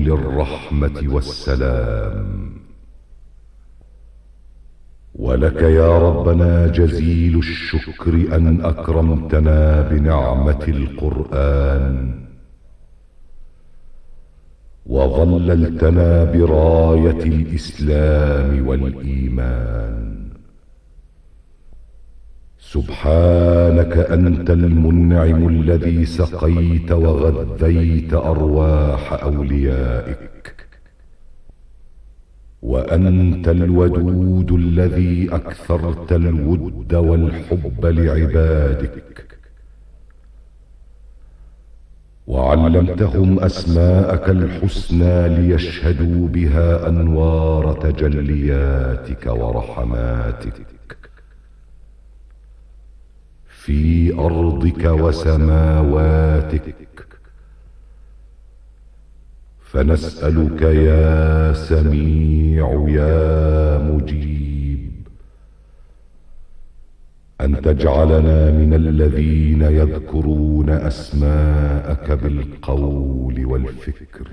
نزول الرحمة والسلام. ولك يا ربنا جزيل الشكر أن أكرمتنا بنعمة القرآن، وظللتنا براية الإسلام والإيمان. سبحانك أنت المنعم الذي سقيت وغذيت أرواح أوليائك، وأنت الودود الذي أكثرت الود والحب لعبادك، وعلمتهم أسماءك الحسنى ليشهدوا بها أنوار تجلياتك ورحماتك في أرضك وسماواتك. فنسألك يا سميع يا مجيب أن تجعلنا من الذين يذكرون أسماءك بالقول والفكر،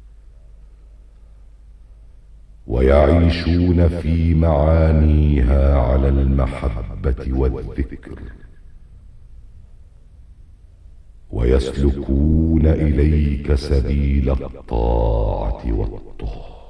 ويعيشون في معانيها على المحبة والذكر، ويسلكون إليك سبيل الطاعة والطهر.